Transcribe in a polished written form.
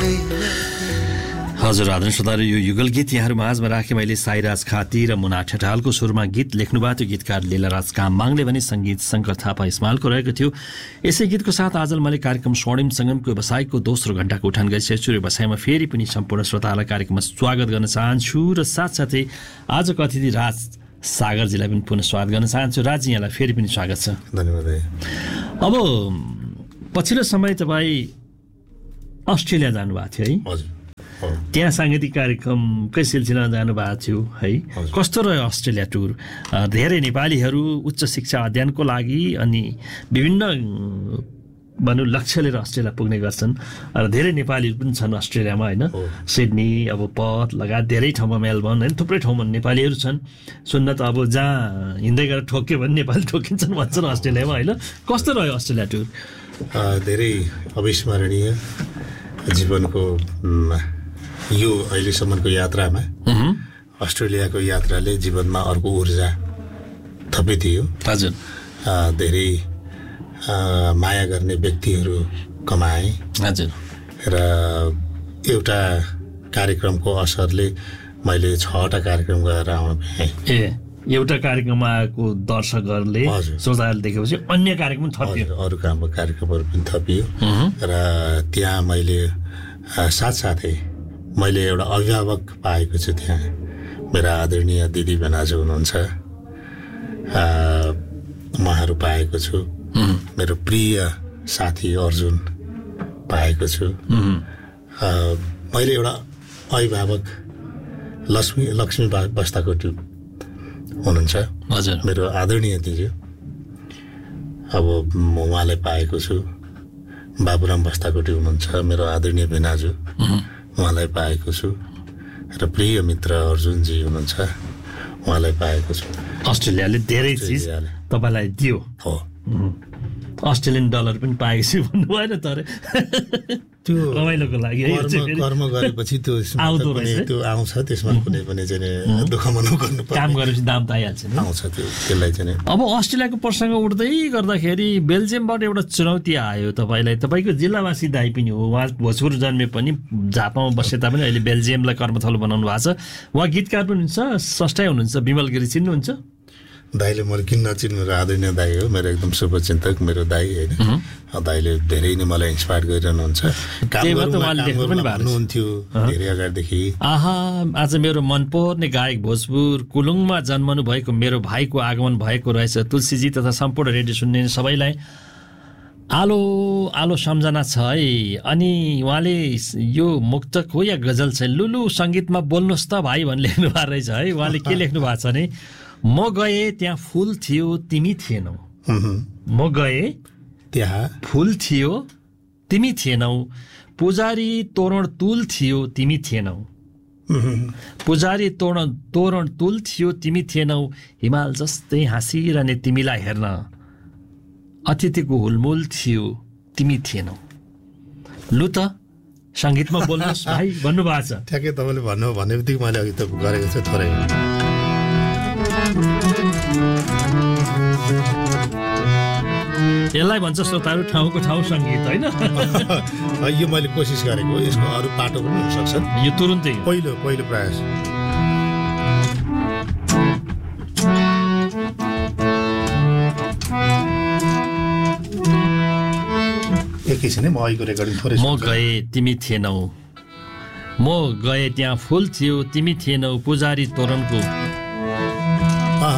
हजुर आदरणीय श्रोताहरू, यो युगल गीत यहाँहरू माझमा राखेँ मैले। साईराज खाती र मुना ठेटालको सुरमा गीत लेख्नुभएको थियो गीतकार लीलाराज काममाङले भने सङ्गीत शङ्कर थापा इस्मालको रहेको थियो। यसै गीतको साथ आज मैले कार्यक्रम स्वर्णिम सङ्गमको व्यवसायको दोस्रो घण्टाको उठान गरिसकेको छु। यो व्यवसायमा फेरि पनि सम्पूर्ण श्रोताहरूलाई कार्यक्रममा स्वागत गर्न चाहन्छु र साथसाथै आजको अतिथि राज सागरजीलाई पनि पुनः स्वागत गर्न चाहन्छु। राजी, यहाँलाई फेरि पनि स्वागत छ। धन्यवाद। अब पछिल्लो समय तपाईँ अस्ट्रेलिया जानुभएको थियो है? हजुर। त्यहाँ साङ्गीतिक कार्यक्रमकै सिलसिलामा जानुभएको थियो है? कस्तो रह्यो अस्ट्रेलिया टुर? धेरै नेपालीहरू उच्च शिक्षा अध्ययनको लागि अनि विभिन्न भनौँ लक्ष्य लिएर अस्ट्रेलिया पुग्ने गर्छन् र धेरै नेपालीहरू पनि छन् अस्ट्रेलियामा होइन? सिडनी, अब पर्थ लगायत धेरै ठाउँमा, मेलबर्न होइन, थुप्रै ठाउँमा नेपालीहरू छन्। सुन्न त अब जहाँ हिँड्दै गएर ठोक्यो भने नेपाली ठोकिन्छन् भन्छन् अस्ट्रेलियामा होइन? कस्तो रह्यो अस्ट्रेलिया टुर? धेरै अविस्मरणीय जीवनको यो अहिलेसम्मको यात्रामा अस्ट्रेलियाको यात्राले जीवनमा अर्को ऊर्जा थपिदियो। हजुर। धेरै माया गर्ने व्यक्तिहरू कमाएँ। हजुर। र एउटा कार्यक्रमको असरले मैले 6वटा कार्यक्रम गरेर आउन पाएँ। एउटा कार्यक्रममा आएको दर्शकहरूले श्रोताहरूले देखेपछि अन्य कार्यक्रम थपियो, अरू कार्यक्रमहरू पनि थपियो। र त्यहाँ मैले साथसाथै मैले एउटा अभिभावक पाएको छु। त्यहाँ मेरा आदरणीय दिदी बेनाजु हुनुहुन्छ, उहाँहरू पाएको छु। मेरो प्रिय साथी अर्जुन पाएको छु। मैले एउटा अभिभावक लक्ष्मी बस्ताकोटी हुनुहुन्छ, हजुर, मेरो आदरणीय दिदी। अब म उहाँलाई पाएको छु। बाबुराम बस्ताकोटी हुनुहुन्छ, मेरो आदरणीय बेनाजु, उहाँलाई पाएको छु। र प्रिय मित्र अर्जुनजी हुनुहुन्छ, उहाँलाई पाएको छु। अस्ट्रेलियाले धेरै चिज तपाईँलाई दियो। हो, अस्ट्रेलियन डलर पनि पाएको छु भन्नु भएन तर त्यो रमाइलोको लागि कर्म गरेपछि त्यो आउँछ। त्यसमा कुनै पनि चाहिँ दुःख मन गर्नु पर्छ। काम गरेपछि दाम त आइहाल्छ नि, आउँछ त्यसलाई चाहिँ। अब अस्ट्रेलियाको प्रसङ्ग उठ्दै गर्दाखेरि बेल्जियमबाट एउटा चुनौती आयो तपाईँलाई। तपाईँको जिल्लावासी दाइ पनि हो, उहाँ भोजपुर जन्मे पनि झापामा बसे तापनि अहिले बेल्जियमलाई कर्मथलो बनाउनु भएको छ। उहाँ गीतकार पनि हुन्छ, स्रष्टा हुनुहुन्छ। विमल गिरी चिन्नुहुन्छ? दाइले मैले किन नचिन्नु, राधुनी दाइ हो, मेरो एकदम शुभचिन्तक मेरो दाइ होइन। दाइले धेरै नै मलाई इन्सपायर गरिरहनुहुन्छ। भन्नुहुन्थ्यो धेरै अगाडिदेखि। आज मेरो मनपर्ने गायक भोजपुर कुलुङमा जन्मनु भएको मेरो भाइको आगमन भएको रहेछ। तुलसीजी तथा सम्पूर्ण रेडियो सुन्ने सबैलाई आलो आलो सम्झना छ है। अनि उहाँले यो मुक्तक हो या गजल छ, लुलु सङ्गीतमा बोल्नुहोस् त भाइ भन्ने लेख्नु भएको रहेछ है। उहाँले के लेख्नु भएको छ भने, म गए त्यहाँ फुल थियो तिमी थिएनौ। म गए त्यहाँ फुल थियो तिमी थिएनौ। पुजारी तोरण तुल थियो तिमी थिएनौ। पुजारी तोरण तुल थियो तिमी थिएनौ। हिमाल जस्तै हाँसिरहने तिमीलाई हेर्न अतिथिको हुलमुल थियो तिमी थिएनौ। लु त सङ्गीतमा बोल्नुहोस् भाइ भन्नुभएको छ। ठ्याक्कै तपाईँले भन्नु भन्ने बित्तिकै मैले अघि त गरेको छु थोरै। यसलाई भन्छ श्रोताहरू ठाउँको ठाउँ सङ्गीत होइन? यो मैले कोसिस गरेको, यसको अरू पाटो पनि हुनसक्छ। यो तुरुन्तै पहिलो प्रयास। एकैछिन म अहिलेको रेकर्डिङ थोरै। म गए तिमी थिएनौ, म गए त्यहाँ फुल थियो तिमी थिएनौ। पुजारी तोरणको